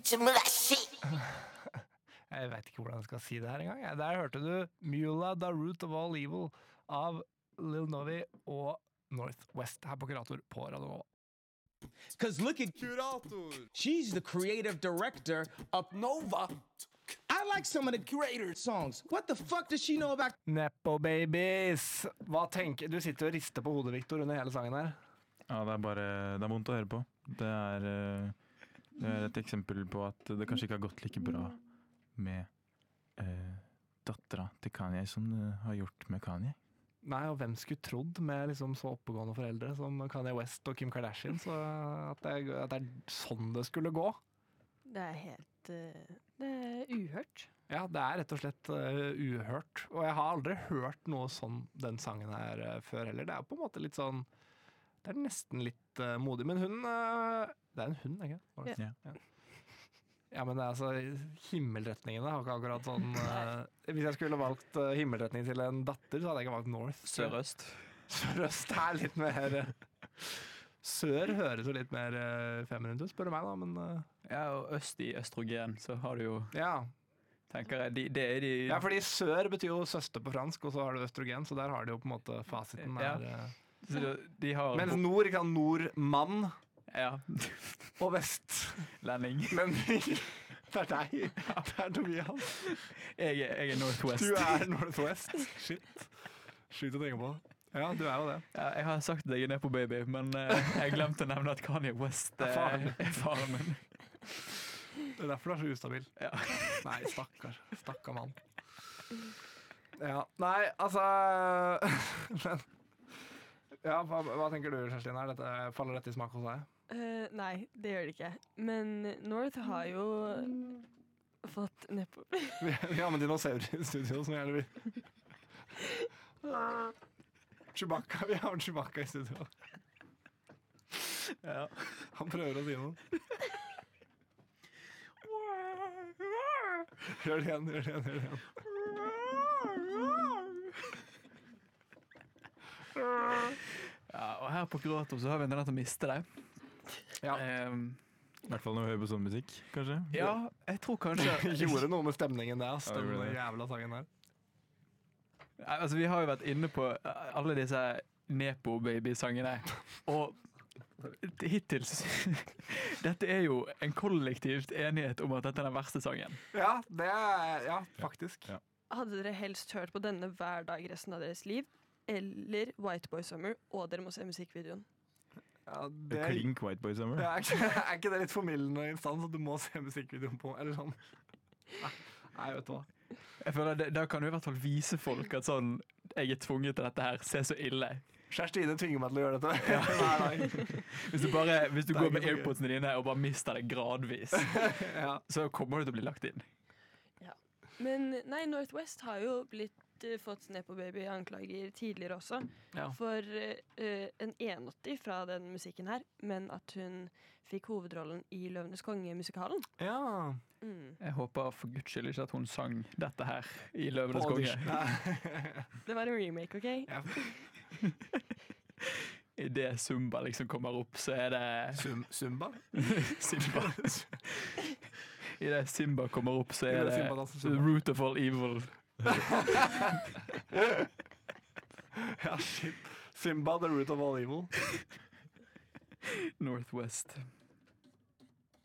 some of that shit. Jeg vet ikke hvordan jeg skal si det her engang. Der hørte du Mula, The Root of All Evil av Lil Novi og Northwest her på Kurator på Radio Nova. Cause look at Curator. She's the creative director of Nova. I like some of the Curator songs. What the fuck does she know about? Nepo Babies. Hva tenker du? Sitter og rister på hodet, Victor, under hele sangen her. Ja, det er vondt å høre på. Det er et eksempel på at det kanskje ikke har gått like bra med dattera til Kanye som det har gjort med Kanye. Nei, og hvem skulle trodd med liksom så oppegående foreldre som Kanye West og Kim Kardashian, så at det er sånn det skulle gå. Det er helt det er uhørt. Ja, det er rett og slett uhørt. Og jeg har aldri hørt noe sånn den sangen her før heller. Det er på en måte litt sånn, det er nesten litt modig, men hun, det er en hund, ikke? Ja. Ja, men det er altså, himmelretningene har ikke akkurat sånn, hvis jeg skulle valgt himmelretning til en datter, så hadde jeg ikke valgt North. Sørøst. Sørøst er litt mer, sør høres jo litt mer feminint ut, spør du meg da, men... Ja, og øst i østrogen, så har du jo, Ja. tenker jeg, det er de... Ja, fordi sør betyr jo søster på fransk, og så har du østrogen, så der har de jo på en måte fasiten. Ja. Så de har... Mens nord, ikke sant, nordmann Ja, og vest. lending. Lending. Det er deg. Det er Tobias. Jeg er Northwest. Du er Northwest. Shit. Sjukt å tenke på. Ja, du er jo det. Ja, jeg har sagt at jeg er nede på baby, men jeg glemte å nevne at Kanye West er faren min. Det er derfor du er så ustabil. Ja. Nei, stakkar mann. Ja, nei, altså men, ja, hva tenker du, Kjerstin? Faller dette i smak hos deg? Nei, det gjør det ikke. Men North har jo fått nedpå. Vi har med dinosaurer i studio som gjerne vil. Chewbacca, vi har Chewbacca i studio. Ja. Han prøver å si noe. Gjør det igjen. Ja, og her på Kurator så har vi en del til å miste det. Ja. I hvert fall når vi hører på sånn musikk, kanskje. Ja, jeg tror kanskje... Gjorde noe med stemningen der, Ja, det gjorde den det. jævla sangen der. Altså, vi har jo vært inne på alle disse Nepo Baby-sangene, og hittil dette er jo en kollektivt enighet om at dette er den verste sangen. Ja, det er, ja, faktisk. Ja. Hadde dere helst hørt på denne hver dag resten av deres liv, eller White Boy Summer, og dere må se musikkvideoen? Ja, Klink White Boy Summer. Ja, er ikke det litt formildende instans at du må se musikkvideoen på, eller sånn? Nei, vet du hva. Jeg føler da kan du i hvert fall vise folk at sånn, jeg er tvunget til dette her, se så ille. Kjerstine tvinger meg til å gjøre dette. Hver dag. Hvis du går med ikke så gøy. airpodsene dine og bare mister det gradvis, Ja. så kommer du til å bli lagt inn. Men nei, Northwest har jo fått Nepo Baby-anklager tidligere også, Ja. for en 180 fra den musikken her, men at hun fikk hovedrollen i Løvenes Konge-musikalen. Ja. Jeg håper for Guds skyld ikke at hun sang dette her i Løvenes På konge. audition. Det var en remake, ok? Ja. I det Zumba liksom kommer opp, så er det Zumba? Simba. I det Simba kommer opp, så I er det det Simba danser The Zumba. Root of All Evil. Ja, shit. Simba, the root of all evil. Northwest.